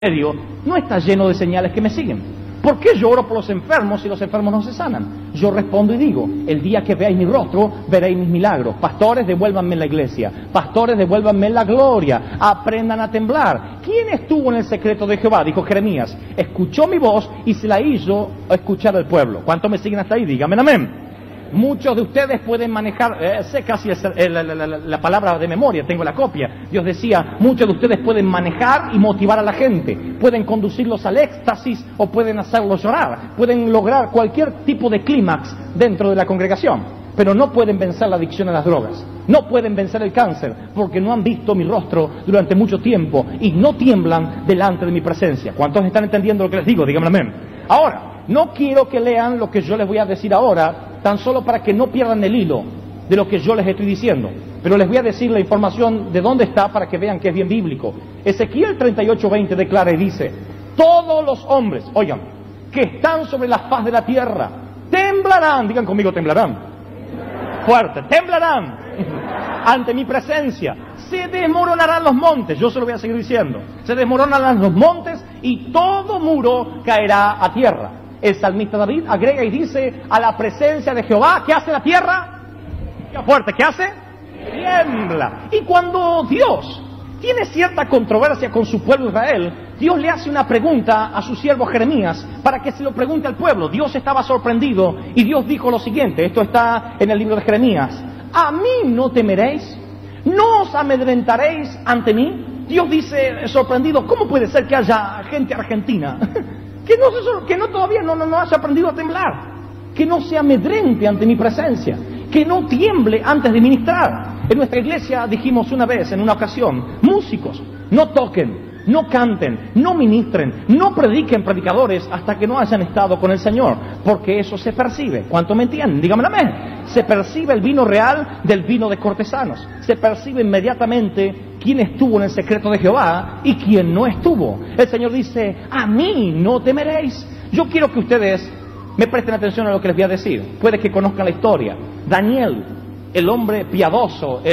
medio no está lleno de señales que me siguen. ¿Por qué yo oro por los enfermos si los enfermos no se sanan? Yo respondo y digo, el día que veáis mi rostro, veréis mis milagros. Pastores, devuélvanme la iglesia. Pastores, devuélvanme la gloria. Aprendan a temblar. ¿Quién estuvo en el secreto de Jehová? Dijo Jeremías. Escuchó mi voz y se la hizo escuchar al pueblo. ¿Cuántos me siguen hasta ahí? Díganme amén. Muchos de ustedes pueden manejar, sé casi la palabra de memoria, tengo la copia. Dios decía, muchos de ustedes pueden manejar y motivar a la gente, pueden conducirlos al éxtasis o pueden hacerlos llorar, pueden lograr cualquier tipo de clímax dentro de la congregación, pero no pueden vencer la adicción a las drogas, no pueden vencer el cáncer, porque no han visto mi rostro durante mucho tiempo y no tiemblan delante de mi presencia. ¿Cuántos están entendiendo lo que les digo? Díganme amén. Ahora, no quiero que lean lo que yo les voy a decir ahora, tan solo para que no pierdan el hilo de lo que yo les estoy diciendo. Pero les voy a decir la información de dónde está para que vean que es bien bíblico. Ezequiel 38:20 declara y dice, todos los hombres, oigan, que están sobre la faz de la tierra, temblarán, digan conmigo, temblarán. Fuerte, temblarán ante mi presencia. Se desmoronarán los montes, yo se lo voy a seguir diciendo. Se desmoronarán los montes y todo muro caerá a tierra. El salmista David agrega y dice, a la presencia de Jehová, ¿qué hace la tierra? Fuerte, ¿qué hace? Tiembla. Y cuando Dios tiene cierta controversia con su pueblo Israel, Dios le hace una pregunta a su siervo Jeremías para que se lo pregunte al pueblo. Dios estaba sorprendido y Dios dijo lo siguiente, esto está en el libro de Jeremías, ¿a mí no temeréis? ¿No os amedrentaréis ante mí? Dios dice sorprendido, ¿cómo puede ser que haya gente argentina que todavía no haya aprendido a temblar, que no se amedrente ante mi presencia, que no tiemble antes de ministrar? En nuestra iglesia dijimos una vez, en una ocasión, músicos, no toquen, no canten, no ministren, no prediquen predicadores hasta que no hayan estado con el Señor, porque eso se percibe. ¿Cuánto me entienden? Díganme amén. Se percibe el vino real del vino de cortesanos, se percibe inmediatamente quién estuvo en el secreto de Jehová y quién no estuvo. El Señor dice, a mí no temeréis. Yo quiero que ustedes me presten atención a lo que les voy a decir. Puede que conozcan la historia. Daniel, el hombre piadoso,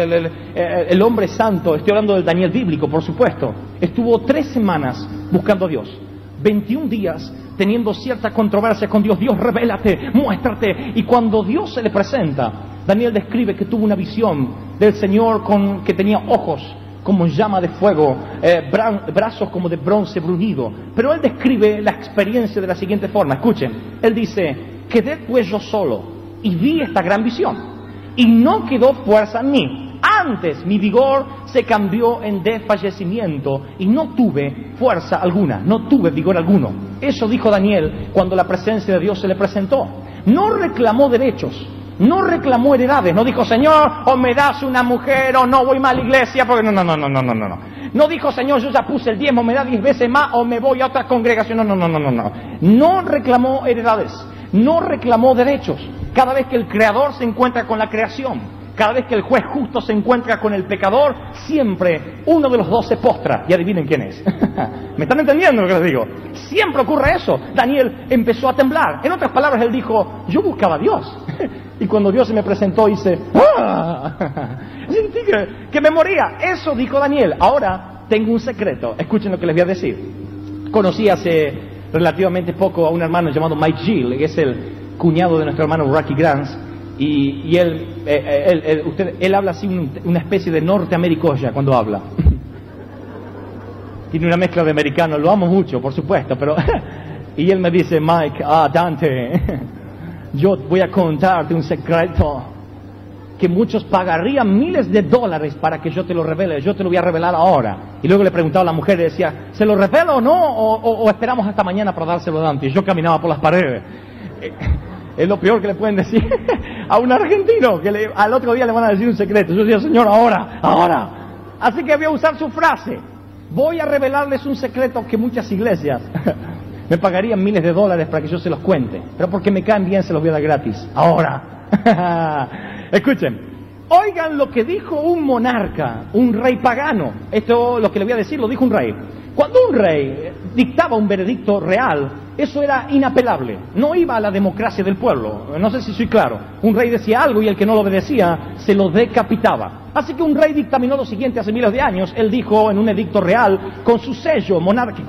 el hombre santo, estoy hablando del Daniel bíblico, por supuesto, estuvo 3 semanas buscando a Dios, 21 días teniendo cierta controversia con Dios. Dios, revélate, muéstrate. Y cuando Dios se le presenta, Daniel describe que tuvo una visión del Señor que tenía ojos como llama de fuego, brazos como de bronce bruñido. Pero él describe la experiencia de la siguiente forma. Escuchen, él dice, quedé pues yo solo y vi esta gran visión y no quedó fuerza en mí. Antes mi vigor se cambió en desfallecimiento y no tuve fuerza alguna, no tuve vigor alguno. Eso dijo Daniel cuando la presencia de Dios se le presentó. No reclamó derechos, no reclamó heredades, no dijo, Señor, o me das una mujer o no voy más a la iglesia, porque no. No dijo, Señor, yo ya puse el diezmo, me da 10 veces más o me voy a otra congregación. No. No reclamó heredades, no reclamó derechos. Cada vez que el Creador se encuentra con la creación, cada vez que el juez justo se encuentra con el pecador, siempre uno de los dos se postra. Y adivinen quién es. ¿Me están entendiendo lo que les digo? Siempre ocurre eso. Daniel empezó a temblar. En otras palabras, él dijo, yo buscaba a Dios. Y cuando Dios se me presentó, hice, sentí que me moría. Eso dijo Daniel. Ahora tengo un secreto. Escuchen lo que les voy a decir. Conocí hace relativamente poco a un hermano llamado Mike Gill, que es el cuñado de nuestro hermano Rocky Grants. Y él habla así una especie de norteamericoya cuando habla. Tiene una mezcla de americano, lo amo mucho, por supuesto, pero... Y él me dice, Mike, Dante, yo voy a contarte un secreto que muchos pagarían miles de dólares para que yo te lo revele, yo te lo voy a revelar ahora. Y luego le preguntaba a la mujer y decía, ¿se lo revelo o no? ¿O esperamos hasta mañana para dárselo a Dante? Y yo caminaba por las paredes. Es lo peor que le pueden decir a un argentino, que al otro día le van a decir un secreto. Yo decía, Señor, ahora. Así que voy a usar su frase. Voy a revelarles un secreto que muchas iglesias me pagarían miles de dólares para que yo se los cuente. Pero porque me caen bien se los voy a dar gratis. Ahora. Escuchen. Oigan lo que dijo un monarca, un rey pagano. Esto, lo que le voy a decir, lo dijo un rey. Cuando un rey dictaba un veredicto real, eso era inapelable, no iba a la democracia del pueblo. No sé si soy claro. Un rey decía algo y el que no lo obedecía se lo decapitaba. Así que un rey dictaminó lo siguiente hace miles de años. Él dijo en un edicto real, con su sello monárquico,